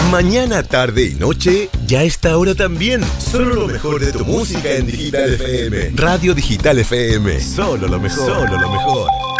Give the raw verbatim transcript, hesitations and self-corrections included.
Mañana, tarde y noche, ya está ahora también. Solo lo mejor de tu música en Digital F M. Radio Digital F M. Solo lo mejor. Solo lo mejor.